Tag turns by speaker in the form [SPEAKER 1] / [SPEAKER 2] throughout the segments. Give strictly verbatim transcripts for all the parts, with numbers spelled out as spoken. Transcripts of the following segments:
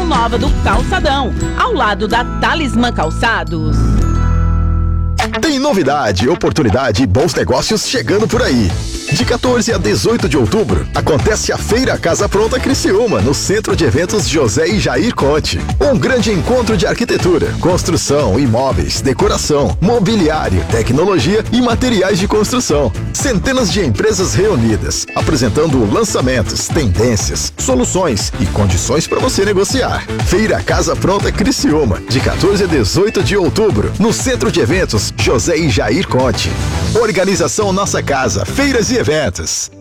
[SPEAKER 1] nova do Calçadão, ao lado da Talismã Calçados.
[SPEAKER 2] Tem novidade, oportunidade e bons negócios chegando por aí. De quatorze a dezoito de outubro, acontece a Feira Casa Pronta Criciúma, no Centro de Eventos José e Jair Conte. Um grande encontro de arquitetura, construção, imóveis, decoração, mobiliário, tecnologia e materiais de construção. Centenas de empresas reunidas, apresentando lançamentos, tendências, soluções e condições para você negociar. Feira Casa Pronta Criciúma, de quatorze a dezoito de outubro, no Centro de Eventos José e Jair Conte. Organização Nossa Casa, Feiras e Eventos.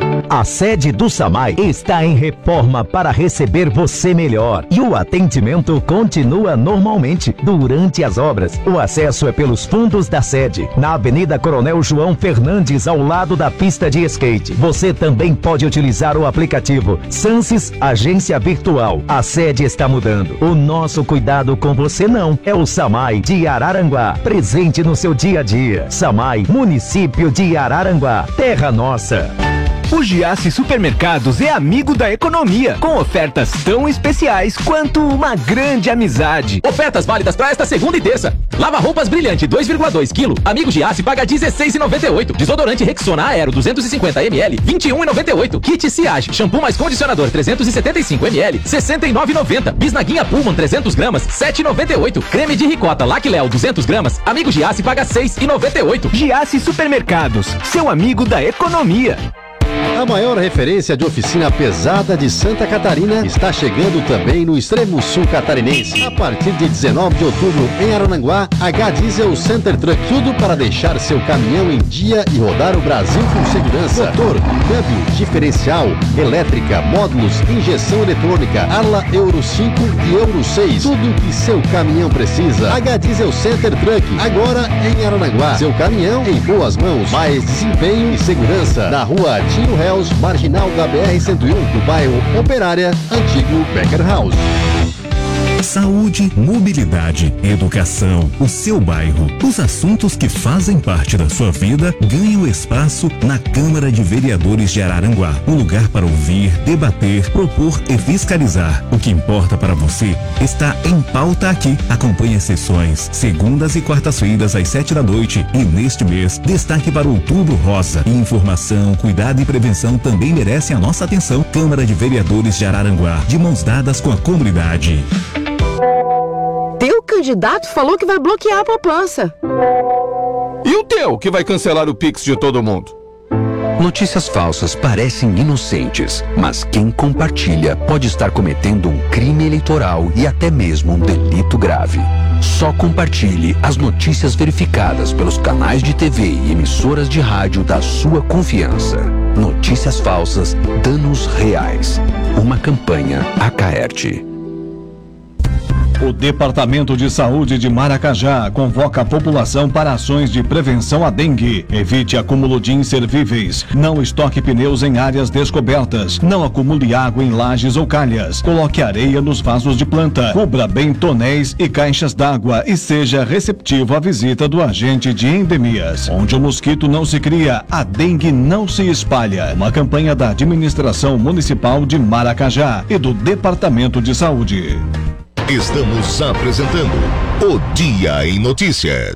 [SPEAKER 3] A sede do SAMAI está em reforma para receber você melhor e o atendimento continua normalmente durante as obras. O acesso é pelos fundos da sede, na Avenida Coronel João Fernandes, ao lado da pista de skate. Você também pode utilizar o aplicativo Sansis Agência Virtual. A sede está mudando. O nosso cuidado com você não é o SAMAI de Araranguá, presente no seu dia a dia. SAMAI, município de Araranguá, terra nossa.
[SPEAKER 4] O Giasse Supermercados é amigo da economia, com ofertas tão especiais quanto uma grande amizade.
[SPEAKER 5] Ofertas válidas para esta segunda e terça. Lava roupas brilhante dois vírgula dois quilos. Amigo Giasse paga dezesseis reais e noventa e oito centavos. Desodorante Rexona Aero duzentos e cinquenta mililitros, vinte e um reais e noventa e oito centavos. Kit Ciage, shampoo mais condicionador trezentos e setenta e cinco mililitros, sessenta e nove reais e noventa centavos. Bisnaguinha Pullman trezentas gramas, sete reais e noventa e oito centavos. Creme de ricota Lac Léo duzentas gramas. Amigo Giasse paga seis reais e noventa e oito centavos.
[SPEAKER 4] Giasse Supermercados, seu amigo da economia.
[SPEAKER 6] A maior referência de oficina pesada de Santa Catarina está chegando também no extremo sul catarinense. A partir de dezenove de outubro, em Araranguá, H Diesel Center Truck. Tudo para deixar seu caminhão em dia e rodar o Brasil com segurança. Motor, câmbio, diferencial, elétrica, módulos, injeção eletrônica, ala Euro cinco e Euro seis. Tudo o que seu caminhão precisa. H Diesel Center Truck, agora em Araranguá. Seu caminhão em boas mãos. Mais desempenho e segurança. Na rua Tiro Hells, marginal da B R cento e um, do bairro Operária, antigo Becker House.
[SPEAKER 7] Saúde, mobilidade, educação, o seu bairro. Os assuntos que fazem parte da sua vida ganham espaço na Câmara de Vereadores de Araranguá. Um lugar para ouvir, debater, propor e fiscalizar. O que importa para você está em pauta aqui. Acompanhe as sessões, segundas e quartas-feiras às sete da noite. E neste mês, destaque para Outubro Rosa. Informação, cuidado e prevenção também merecem a nossa atenção. Câmara de Vereadores de Araranguá, de mãos dadas com a comunidade.
[SPEAKER 8] Teu candidato falou que vai bloquear a poupança.
[SPEAKER 9] E o teu, que vai cancelar o Pix de todo mundo?
[SPEAKER 10] Notícias falsas parecem inocentes, mas quem compartilha pode estar cometendo um crime eleitoral e até mesmo um delito grave. Só compartilhe as notícias verificadas pelos canais de T V e emissoras de rádio da sua confiança. Notícias falsas, danos reais. Uma campanha Acaerte.
[SPEAKER 11] O Departamento de Saúde de Maracajá convoca a população para ações de prevenção à dengue. Evite acúmulo de inservíveis. Não estoque pneus em áreas descobertas. Não acumule água em lajes ou calhas. Coloque areia nos vasos de planta. Cubra bem tonéis e caixas d'água e seja receptivo à visita do agente de endemias. Onde o mosquito não se cria, a dengue não se espalha. Uma campanha da Administração Municipal de Maracajá e do Departamento de Saúde.
[SPEAKER 12] Estamos apresentando o Dia em Notícia.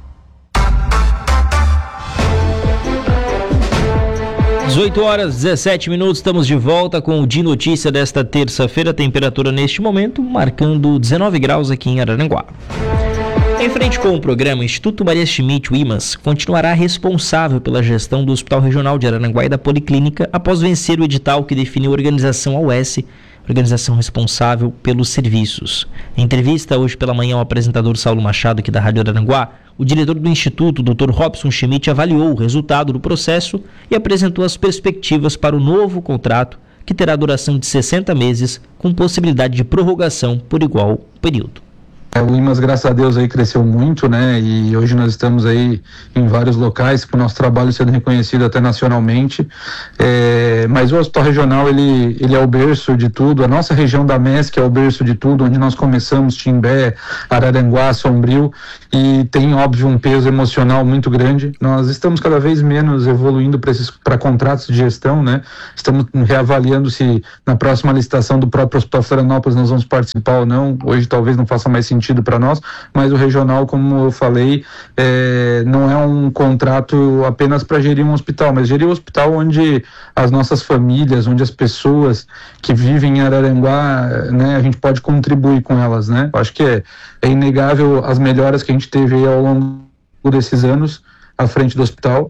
[SPEAKER 13] dezoito horas e dezessete minutos, estamos de volta com o Dia Notícia desta terça-feira. Temperatura neste momento marcando dezenove graus aqui em Araranguá. Em frente com o programa, o Instituto Maria Schmidt, o I M A S, continuará responsável pela gestão do Hospital Regional de Araranguá e da Policlínica após vencer o edital que define a organização A U S, organização responsável pelos serviços. Em entrevista hoje pela manhã ao apresentador Saulo Machado, aqui da Rádio Araranguá, o diretor do Instituto, doutor Robson Schmidt, avaliou o resultado do processo e apresentou as perspectivas para o novo contrato, que terá duração de sessenta meses, com possibilidade de prorrogação por igual período.
[SPEAKER 14] O IMAS, graças a Deus, aí cresceu muito, né? E hoje nós estamos aí em vários locais, com o nosso trabalho sendo reconhecido até nacionalmente. É, mas o Hospital Regional, ele, ele é o berço de tudo. A nossa região da M E S C é o berço de tudo, onde nós começamos, Timbé, Araranguá, Sombrio, e tem, óbvio, um peso emocional muito grande. Nós estamos cada vez menos evoluindo para contratos de gestão, né? Estamos reavaliando se na próxima licitação do próprio Hospital Florianópolis nós vamos participar ou não. Hoje talvez não faça mais sentido para nós, mas o regional, como eu falei, é, não é um contrato apenas para gerir um hospital, mas gerir um hospital onde as nossas famílias, onde as pessoas que vivem em Araranguá, né, a gente pode contribuir com elas, né? Eu acho que é, é inegável as melhoras que a gente teve aí ao longo desses anos à frente do hospital.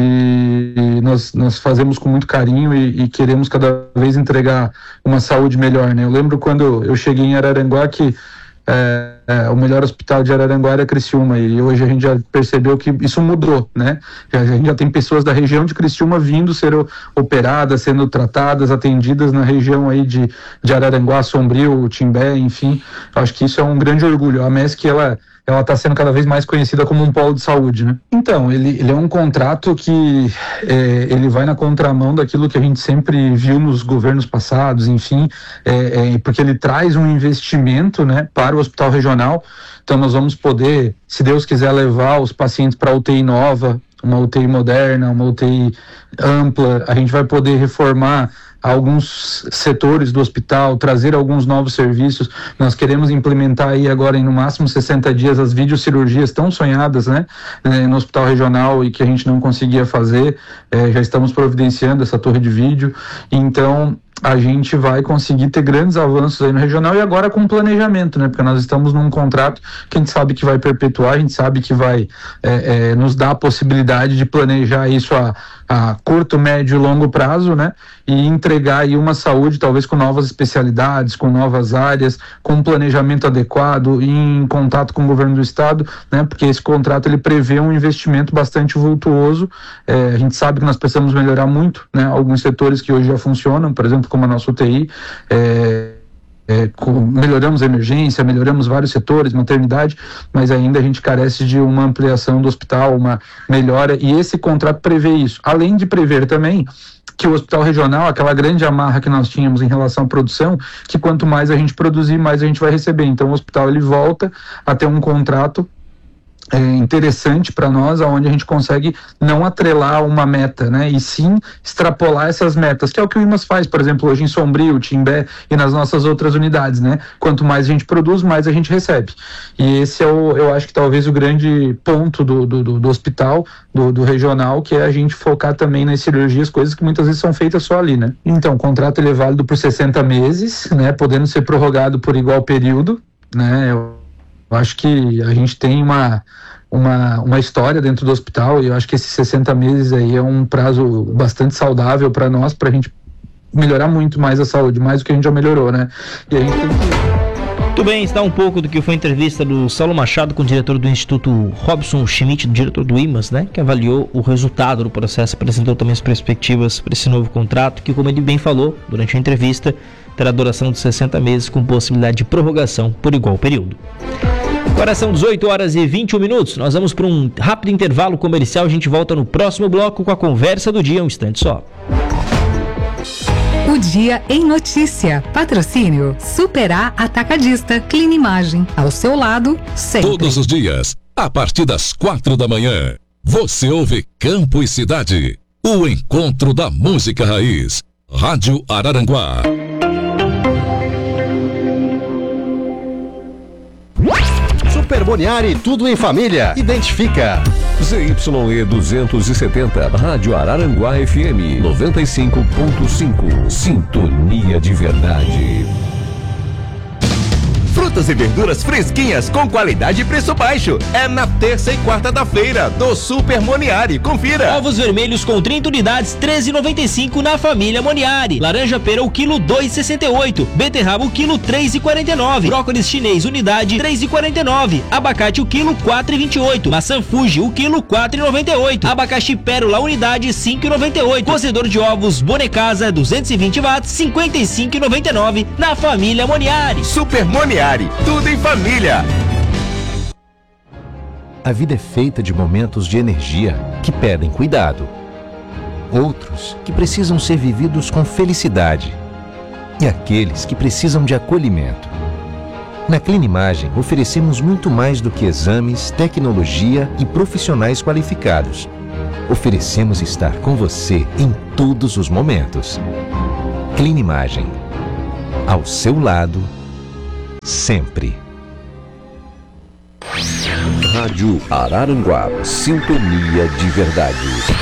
[SPEAKER 14] E nós, nós fazemos com muito carinho e, e queremos cada vez entregar uma saúde melhor, né? Eu lembro quando eu cheguei em Araranguá que É, é, o melhor hospital de Araranguá era Criciúma, e hoje a gente já percebeu que isso mudou, né? A gente já tem pessoas da região de Criciúma vindo ser operadas, sendo tratadas, atendidas na região aí de, de Araranguá, Sombrio, Timbé, enfim. Eu acho que isso é um grande orgulho. A M E S C, ela ela está sendo cada vez mais conhecida como um polo de saúde, né? Então, ele, ele é um contrato que é, ele vai na contramão daquilo que a gente sempre viu nos governos passados, enfim, é, é, porque ele traz um investimento, né, para o hospital regional. Então nós vamos poder, se Deus quiser, levar os pacientes para U T I nova, uma U T I moderna, uma U T I ampla. A gente vai poder reformar alguns setores do hospital, trazer alguns novos serviços. Nós queremos implementar aí agora em no máximo sessenta dias as videocirurgias tão sonhadas, né, no hospital regional e que a gente não conseguia fazer. É, já estamos providenciando essa torre de vídeo, então a gente vai conseguir ter grandes avanços aí no regional, e agora com planejamento, né? Porque nós estamos num contrato que a gente sabe que vai perpetuar, a gente sabe que vai é, é, nos dar a possibilidade de planejar isso a, a curto, médio e longo prazo, né? E entregar aí uma saúde, talvez com novas especialidades, com novas áreas, com um planejamento adequado, em contato com o governo do estado, né? Porque esse contrato, ele prevê um investimento bastante vultuoso. É, a gente sabe que nós precisamos melhorar muito, né? Alguns setores que hoje já funcionam, por exemplo, como a nossa U T I, é, é, com, melhoramos a emergência, melhoramos vários setores, maternidade, mas ainda a gente carece de uma ampliação do hospital, uma melhora, e esse contrato prevê isso, além de prever também que o hospital regional, aquela grande amarra que nós tínhamos em relação à produção, que quanto mais a gente produzir, mais a gente vai receber. Então o hospital, ele volta a ter um contrato É interessante para nós, onde a gente consegue não atrelar uma meta, né, e sim extrapolar essas metas, que é o que o IMAS faz, por exemplo, hoje em Sombrio, Timbé e nas nossas outras unidades, né? Quanto mais a gente produz, mais a gente recebe. E esse é o, eu acho que talvez o grande ponto do, do, do, do hospital, do, do regional, que é a gente focar também nas cirurgias, coisas que muitas vezes são feitas só ali, né? Então, o contrato, ele é válido por sessenta meses, né, podendo ser prorrogado por igual período, né? Eu Eu acho que a gente tem uma, uma, uma história dentro do hospital, e eu acho que esses sessenta meses aí é um prazo bastante saudável para nós, para a gente melhorar muito mais a saúde, mais do que a gente já melhorou, né? E a gente tem que...
[SPEAKER 13] Muito bem, está um pouco do que foi a entrevista do Saulo Machado com o diretor do Instituto Robson Schmidt, diretor do IMAS, né? Que avaliou o resultado do processo, apresentou também as perspectivas para esse novo contrato, que, como ele bem falou durante a entrevista, terá duração de sessenta meses com possibilidade de prorrogação por igual período. Agora são dezoito horas e vinte e um minutos. Nós vamos para um rápido intervalo comercial. A gente volta no próximo bloco com a conversa do dia, um instante só.
[SPEAKER 15] O Dia em Notícia. Patrocínio Superar Atacadista. Clinimagem. Ao seu lado, sempre.
[SPEAKER 12] Todos os dias, a partir das quatro da manhã, você ouve Campo e Cidade. O encontro da música raiz. Rádio Araranguá.
[SPEAKER 6] Super Boniari, tudo em família. Identifica.
[SPEAKER 16] Z Y E duzentos e setenta, Rádio Araranguá F M noventa e cinco ponto cinco. Sintonia de verdade.
[SPEAKER 17] Frutas e verduras fresquinhas com qualidade e preço baixo. É na terça e quarta da feira do Super Moniari. Confira.
[SPEAKER 13] Ovos vermelhos com trinta unidades, treze e noventa e cinco na família Moniari. Laranja pera o quilo dois e sessenta e oito. Beterraba o quilo três e quarenta e nove. Brócolis chinês unidade três e quarenta e nove. Abacate o quilo quatro e vinte e oito. Maçã Fuji o quilo quatro e noventa e oito. Abacaxi pérola unidade cinco e noventa e oito. Cozedor de ovos Bonecasa duzentos e vinte watts cinquenta e cinco e noventa e nove na família Moniari.
[SPEAKER 17] Super Moniari. Tudo em família.
[SPEAKER 3] A vida é feita de momentos de energia que pedem cuidado. Outros que precisam ser vividos com felicidade. E aqueles que precisam de acolhimento. Na Clinimagem, oferecemos muito mais do que exames, tecnologia e profissionais qualificados. Oferecemos estar com você em todos os momentos. Clinimagem. Ao seu lado, sempre.
[SPEAKER 16] Rádio Araranguá, sintonia de verdade.